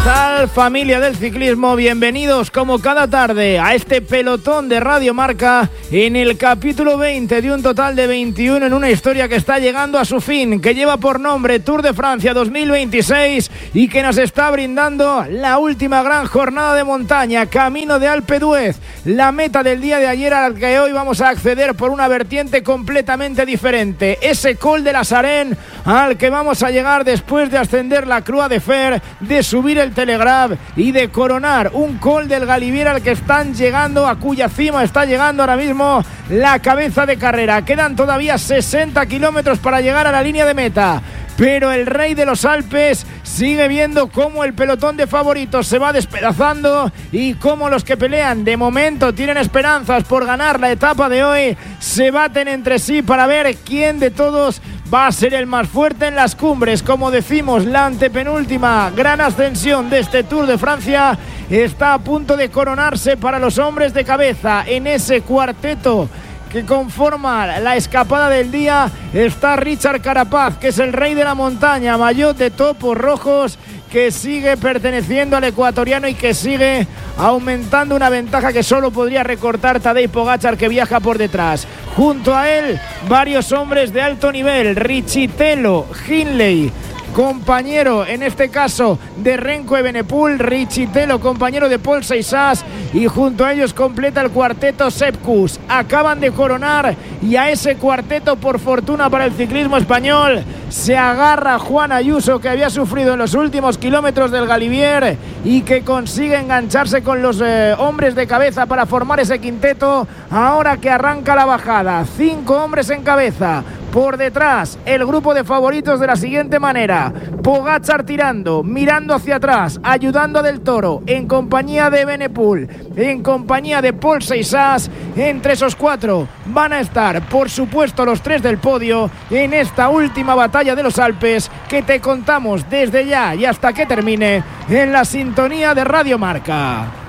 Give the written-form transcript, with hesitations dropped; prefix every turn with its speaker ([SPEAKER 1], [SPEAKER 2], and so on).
[SPEAKER 1] tal, familia del ciclismo? Bienvenidos como cada tarde a este pelotón de Radio Marca en el capítulo 20 de un total de 21 en una historia que está llegando a su fin, que lleva por nombre Tour de Francia 2026 y que nos está brindando la última gran jornada de montaña, camino de Alpe d'Huez, la meta del día de ayer al que hoy vamos a acceder por una vertiente completamente diferente, ese Col de la Sarenne al que vamos a llegar después de ascender la Croix de Fer, de subir el Telegraph y de coronar un Col del Galibier al que están llegando, a cuya cima está llegando ahora mismo la cabeza de carrera. Quedan todavía 60 kilómetros para llegar a la línea de meta, pero el rey de los Alpes sigue viendo cómo el pelotón de favoritos se va despedazando y cómo los que pelean de momento tienen esperanzas por ganar la etapa de hoy se baten entre sí para ver quién de todos va a ser el más fuerte en las cumbres. Como decimos, la antepenúltima gran ascensión de este Tour de Francia está a punto de coronarse para los hombres de cabeza. En ese cuarteto que conforma la escapada del día está Richard Carapaz, que es el rey de la montaña, maillot de topos rojos, que sigue perteneciendo al ecuatoriano y que sigue aumentando una ventaja que solo podría recortar Tadej Pogačar, que viaja por detrás. Junto a él, varios hombres de alto nivel, Richitello, Hindley, compañero en este caso de Remco Evenepoel, Richitello, compañero de Paul Seixas, y junto a ellos completa el cuarteto Sepp Kuss. Acaban de coronar y a ese cuarteto, por fortuna para el ciclismo español, se agarra Juan Ayuso, que había sufrido en los últimos kilómetros del Galibier y que consigue engancharse con los hombres de cabeza para formar ese quinteto ahora que arranca la bajada. 5 hombres en cabeza. Por detrás, el grupo de favoritos de la siguiente manera: Pogačar tirando, mirando hacia atrás, ayudando a Del Toro, en compañía de Evenepoel, en compañía de Paul Seixas. Entre esos 4 van a estar, por supuesto, los 3 del podio en esta última batalla de los Alpes, que te contamos desde ya y hasta que termine en la sintonía de Radio Marca.